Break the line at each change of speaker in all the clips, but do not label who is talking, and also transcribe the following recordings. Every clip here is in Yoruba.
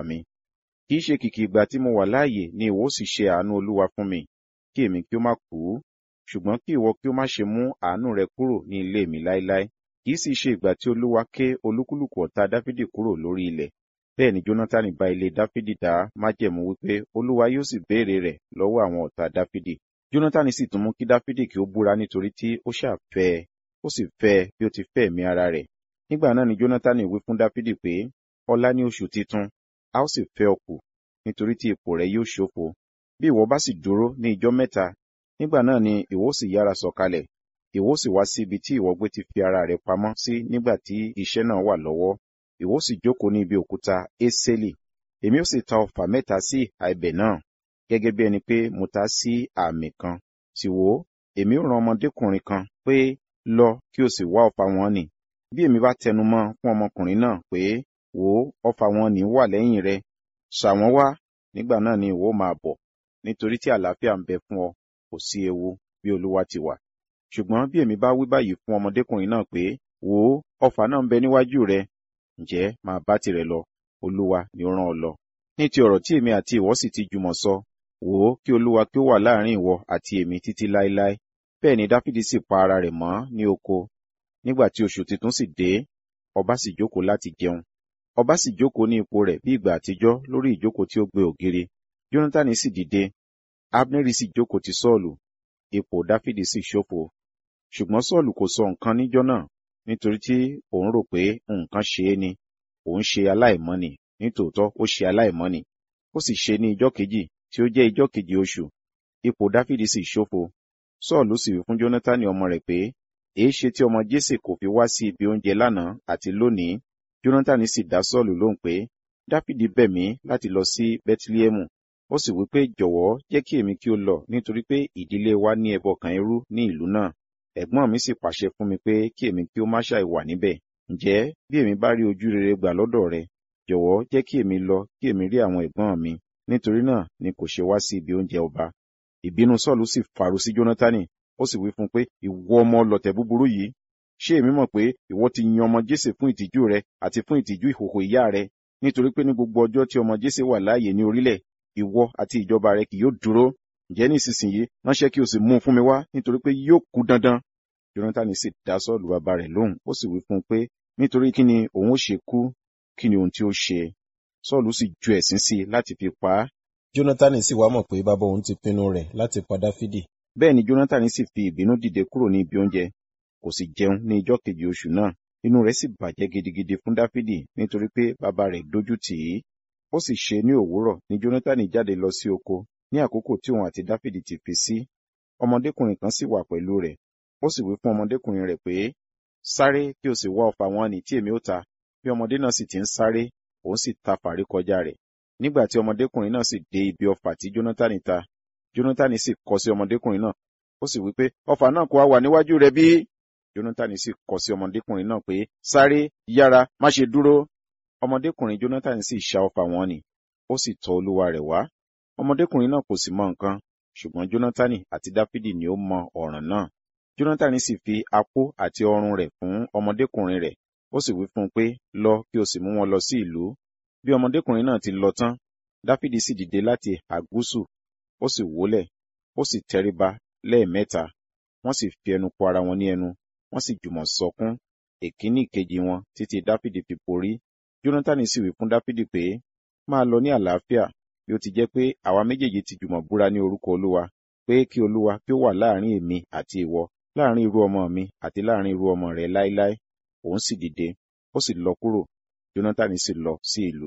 mi. Kì í ṣe kìkì ìgbà tí mo wà láàyè ni ìwọ ó sì ṣe àánú Olúwa fún mi, kí èmi kí ó má kú, ṣùgbọ́n kí ìwọ kí ó má ṣe mú àánú rẹ kúrò ní ilé mi láéláé. Kì í sì ṣe ìgbà tí Olúwa ké olúkúlùkù ọ̀tá Dáfídì kúrò lórí ilẹ̀. Bẹ́ẹ̀ ni Jónátánì bá ilé Dáfídì dá májẹ̀mú wípé Olúwa yóò sì béèrè rẹ̀ lọ́wọ́ àwọn ọ̀tá Dáfídì. Jónátánì sì tún mú kí Dáfídì kí ó búra nítorí tí ó ṣàfẹ́ ẹ, ó sì fẹ́ ẹ bí ó ti fẹ́ ẹ̀mí ara rẹ̀. Nígbà náà ni Jónátánì wí fún Dáfídì pé, ọ̀la ní oṣù titun, a ó sì fẹ́ ọ kù, nítorí tí ipò rẹ yóò ṣófo. Bí ìwọ bá sì dúró ní ijọ́ mẹ́ta, nígbà náà ni ìwọ ó sì yára sọ̀kalẹ̀, ìwọ ó sì wá sí ibi tí ìwọ gbé ti fi ara rẹ pamọ́ sí nígbà tí iṣẹ́ náà wà lọ́wọ́. Ìwọ ó sì jókòó ní ibi òkúta Ésélì. Èmi ó sì ta ọfà mẹ́ta sí ìhà ibẹ̀ náà, gẹ́gẹ́ bí ẹni pé mo ta sí àmì kan. Sì wò ó, èmi ó rán ọmọdékùnrin kan pé lọ kí o sì wá ọfà wọn nì. Bí èmi bá tẹnu mọ́ fún ọmọkùnrin náà pé wò ó, ọfà wọn nì wà lẹ́yìn rẹ, ṣà wọ́n wá, nígbà náà ni ìwọ máa bọ̀, nítorí tí àlàáfíà ń bẹ fún ọ, kò sí ewu, bí Olúwa ti wà. Ṣùgbọ́n bí èmi bá wí báyìí fún ọmọdékùnrin náà pé wò ó, ọfà náà ń bẹ níwájú rẹ, ǹjẹ́ máa bá tirẹ̀ lọ, Olúwa ni ó rán ọ lọ. Ní ti ọ̀rọ̀ tí èmi àti ìwọ sì ti jùmọ̀ sọ, wò ó, kí Olúwa kí ó wà láàrin ìwọ àti èmi títí láéláé. Bẹ́ẹ̀ ni Dáfídì sì pa ara rẹ̀ mọ́ ní oko. Nígbà tí oṣù titun sì dé, ọba sì jókòó láti jẹun. Ọba sì jókòó ní ipò rẹ̀ bí ìgbà àtijọ́ lórí ìjókòó tí ó gbé ògiri. Jónátánì sì dìde, Abneri sì jókòó ti Sọ́ọ̀lù, ipò Dáfídì sì ṣófo. Ṣùgbọ́n Sọ́ọ̀lù kò sọ nǹkan níjọ́ náà, nítorí tí òun rò pé nǹkan ṣe é ni, òun ṣe aláìmọ́ni, nítòótọ́ ó ṣe aláìmọ́ni. Ó sì ṣe ní ijọ́ kejì, tí ó jẹ́ ijọ́ kejì oṣù, ipò Dáfídì sì ṣófo. Sọ́ọ̀lù sì wí fún Jónátánì ọmọ rẹ̀ pé, èéṣe tí ọmọ Jésè kò fi wá sí ibi oúnjẹ lánàá àti lónìí? Jónátánì sì dá Sọ́ọ̀lù lóhùn pé, Dáfídì bẹ̀ mí láti lọ sí Bẹ́tílẹ́hẹ́mù. Ó sì wí pé, jọ̀wọ́ jẹ́ kí èmi kí ó lọ, nítorí pé ìdílé wa ní ẹbọ kan irú ní ìlú náà. Ẹ̀gbọ́n mi sì pàṣẹ fún mi pé kí èmi kí ó má ṣàì wà níbẹ̀. Ǹjẹ́ bí èmi bá rí ojú rere gbà lọ́dọ̀ rẹ, jọ̀wọ́ jẹ́ kí èmi lọ kí èmi rí àwọn ẹ̀gbọ́n mi. Nítorí náà ni kò ṣe wá sí ibi oúnjẹ ọba. Ìbínú Sọ́ọ̀lù sì fàru sí Jónátánì, ó sì wí fún un pé, ìwọ ọmọ ọlọ̀tẹ̀ búburú yìí, ṣé èmi mọ̀ pé ìwọ ti yan ọmọ Jésè fún ìtìjú rẹ àti fún ìtìjú ìhòhò ìyá rẹ? Nítorí pé ní gbogbo ọjọ́ tí ọmọ Jésè wà láàyè ní orílẹ̀, ìwọ àti ìjọba rẹ kì yóò dúró. Ǹjẹ́ ní ìsinsìnyí ránṣẹ́ kí o sì mú un fún mi wá, nítorí pé yóò kú dandan. Jónátánì sì dá Sọ́ọ̀lù bàbá rẹ̀ lóhùn, ó sì wí fún un pé, nítorí kí ni òun ó ṣe kú? Kí ni ohun tí ó ṣe? Sọ́ọ̀lù sì ju ẹ̀sín sí i láti fi pa á.
Jónátánì sì wá mọ̀ pé bàbá òun ti pinnu rẹ̀ láti pa Dáfídì.
Bẹ́ẹ̀ ni Jónátánì sì fi ìbínú dìde kúrò ní ibi oúnjẹ, kò sì jẹun ní ijọ́ kejì oṣù náà. Inú rẹ̀ sì bàjẹ́ gidigidi fún Dáfídì, nítorí pé bàbá rẹ̀ dójú tì í. Ó sì ṣe ní òwúrọ̀ ni Jónátánì jáde lọ sí oko ní àkókò tí òun àti Dáfídì ti fi sí. Ọmọdékùnrin kan sì wà pẹ̀lú rẹ̀. Ó sì wí fún ọmọdékùnrin rẹ̀ pé, sáré kí o sì wá ọfà wọn nì tí èmi ó ta. Bí ọmọdé náà sì ti ń sáré, òun sì ta fàrí kọjá rẹ̀. Nígbà tí ọmọdékùnrin náà sì dé ibi ọfà tí Jónátánì ta, Jónátánì sì kọ sí ọmọdékùnrin náà. Ó sì wí pé, ọfà náà kò wà níwájú rẹ bí? Jónátánì sì kọ sí ọmọdékùnrin náà pé, sáré, yára, má ṣe dúró. Ọmọdékùnrin Jónátánì sì ṣá ọfà wọn nì, ó sì tọ̀ olúwa rẹ̀ wá. Ọmọdékùnrin náà kò sì mọ nǹkan, ṣùgbọ́n Jónátánì àti Dáfídì ni ó mọ ọ̀ràn náà. Jónátánì sì fi apó àti ọrùn rẹ̀ fún ọmọdékùnrin rẹ̀, ó sì wí fún un pé, lọ kí o sì mú wọn lọ sí ìlú. Bí ọmọdékùnrin náà ti lọ tán, Dáfídì sì dìde láti ìhà gúúsù, ó sì wólẹ̀, ó sì tẹríba lẹ́ẹ̀mẹ́ta. Wọ́n sì fi ẹnu kò ara wọn ní ẹnu, wọ́n sì jùmọ̀ sọkún, èkíní ìkejì wọn, títí Dáfídì fi borí. Jónátánì sì wí fún Dáfídì pé, máa lọ ní àlàáfíà, bí ó ti jẹ́ pé àwa méjèèjì ti jùmọ̀ búra ní orúkọ Olúwa, pé kí Olúwa kí ó wà láàrin èmi àti ìwọ, láàrin irú ọmọ mi àti láàrin irú ọmọ rẹ láéláé. Òun sì dìde, ó sì lọ kúrò. Jónátánì sì lọ sí ìlú.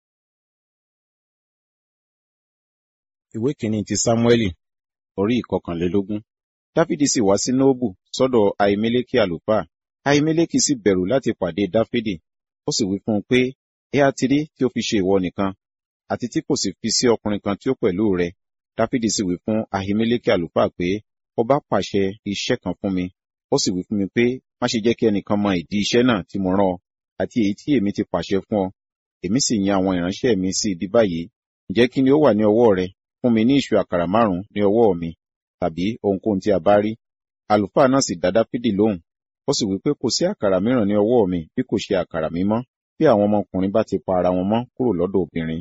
Ìwé kìíní ti Sámúẹ́lì, orí 21.
Dáfídì sì wá sí Nóbù sọ́dọ̀ Ahimeleki àlùfáà. Ahimeleki sì bẹ̀rù láti pàdé Dáfídì. Ó sì wí fún un pé, ẹ á ti rí tí ó fi ṣe ìwọ nìkan, àti tí kò sì fi sí ọkùnrin kan tí ó pẹ̀lú rẹ. Dáfídì sì wí fún Ahimeleki àlùfáà pé, ọba pàṣẹ iṣẹ́ kan fún mi. Ó sì wí fún mi pé, má ṣe jẹ́ kí ẹnìkan mọ ìdí iṣẹ́ náà tí mo rán ọ, àti èyí tí èmi ti pàṣẹ fún ọ. Èmi sì yan àwọn ìránṣẹ́ mi sí ibi báyìí. Ǹjẹ́ kí ni ó wà ní ọwọ́ rẹ? Fún mi ní ìṣù àkàrà 5 ní ọwọ́ mi, tàbí ohunkóhun tí a bá rí. Àlùfáà náà sì dá Dáfídì lóhùn. Ó sì wí pé, kò sí àkàrà mìíràn ní ọwọ́ mi bí kò ṣe àkàrà mímọ́, bí àwọn ọmọkùnrin bá ti pa ara wọn mọ́ kúrò lọ́dọ̀ obìnrin.